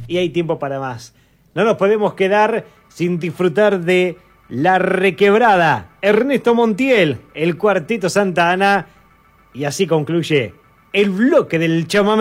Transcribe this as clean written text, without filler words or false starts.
y hay tiempo para más. No nos podemos quedar sin disfrutar de La Requebrada, Ernesto Montiel, el Cuarteto Santa Ana, y así concluye el bloque del chamamé.